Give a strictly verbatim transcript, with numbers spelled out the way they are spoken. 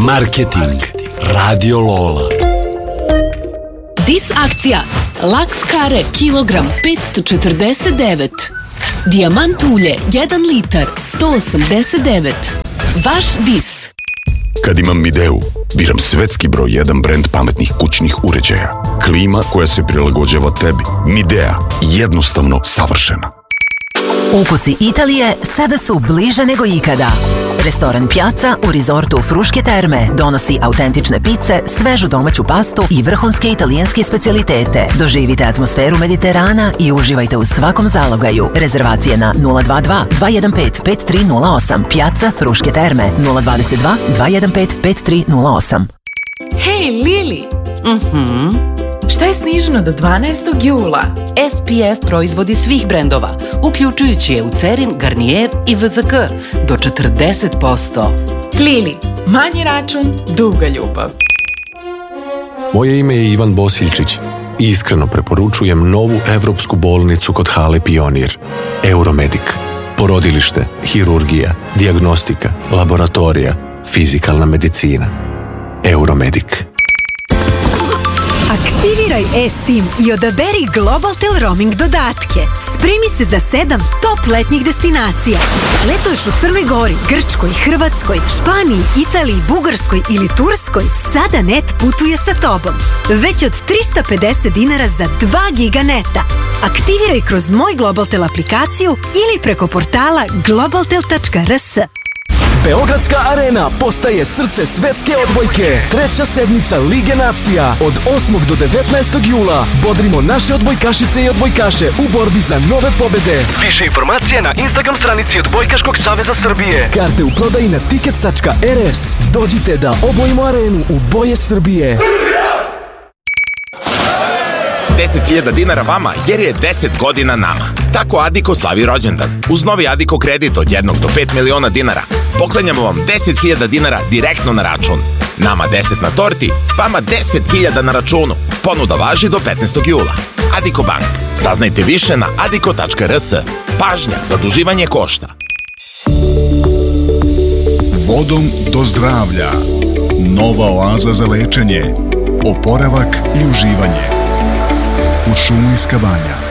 Marketing Radio Lola. Dis akcija Laks kare kilogram petsto četrdeset devet. Dijamant ulje jedan litar sto osamdeset devet. Vaš Dis. Kad imam Mideu, biram svetski broj jedan brend pametnih kućnih uređaja. Klima koja se prilagođava tebi. Midea, jednostavno savršena. Ukusi Italije sada su bliže nego ikada. Restoran Piazza u Resortu Fruške Terme donosi autentične pice, svežu domaću pastu i vrhunske italijanske specijalitete. Doživite atmosferu Mediterana i uživajte u svakom zalogaju. Rezervacije na nula dva dva dva jedan pet pet tri nula osam. Piazza Fruške Terme nula dva dva dva jedan pet pet tri nula osam. Hej, Lili! Mhm. Šta je sniženo do dvanaestog jula? S P F proizvodi svih brendova, uključujući Eucerin, Garnier i V Z K, do četrdeset posto. Lili, manji račun, duga ljubav. Moje ime je Ivan Bosiljčić i iskreno preporučujem novu evropsku bolnicu kod hale Pionir. Euromedik. Porodilište, hirurgija, dijagnostika, laboratorija, fizikalna medicina. Euromedik. Aktiviraj eSIM i odaberi Globaltel roaming dodatke. Spremi se za sedam top letnjih destinacija. Letuješ u Crnoj Gori, Grčkoj, Hrvatskoj, Španiji, Italiji, Bugarskoj ili Turskoj? Sada net putuje sa tobom. Već od trista pedeset dinara za dva giga neta. Aktiviraj kroz Moj Globaltel aplikaciju ili preko portala globaltel tačka r s. Beogradska arena postaje srce svetske odbojke. Treća sedmica Lige nacija od osmog do devetnaestog jula. Bodrimo naše odbojkašice i odbojkaše u borbi za nove pobede. Više informacije na Instagram stranici Odbojkaškog saveza Srbije. Karte u prodaji na tickets tačka r s. Dođite da obojimo arenu u boje Srbije. deset hiljada dinara vama jer je deset godina nama. Tako Adiko slavi rođendan. Uz novi Adiko kredit od jednog do pet miliona dinara poklanjamo vam deset hiljada dinara direktno na račun. Nama deset na torti, vama deset hiljada na računu. Ponuda važi do petnaestog jula. Adiko Bank. Saznajte više na adiko tačka r s. Pažnja, zaduživanje košta. Vodom do zdravlja. Nova oaza za lečenje, oporavak i uživanje. Kuršumlijska banja.